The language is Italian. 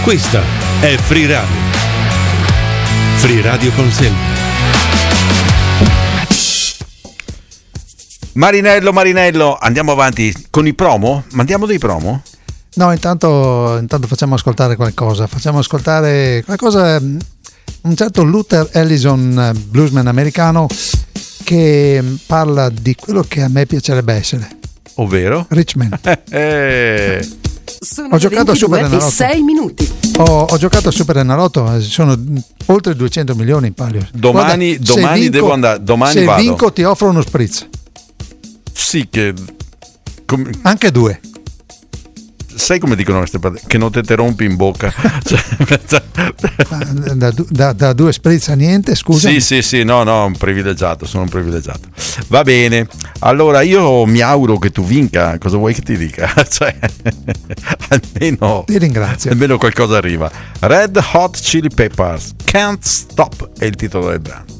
Questa è Free Radio. Free Radio consente. Marinello, andiamo avanti con i promo? Mandiamo dei promo? No, intanto facciamo ascoltare qualcosa. Un certo Luther Ellison, bluesman americano, che parla di quello che a me piacerebbe essere. Ovvero? Richman. Sono Ho giocato a Super Enalotto. 6 minuti. Ho giocato a Super Enalotto, sono oltre 200 milioni in palio. Domani devo andare. Domani se vado. Se vinco ti offro uno spritz. Sì, che anche 2. Sai come dicono queste parole? Che non te rompi in bocca. da 2 spritz a niente, scusa. Sì, no, sono un privilegiato. Va bene, allora io mi auguro che tu vinca. Cosa vuoi che ti dica? Almeno ti ringrazio. Almeno qualcosa arriva. Red Hot Chili Peppers, Can't Stop è il titolo del brano.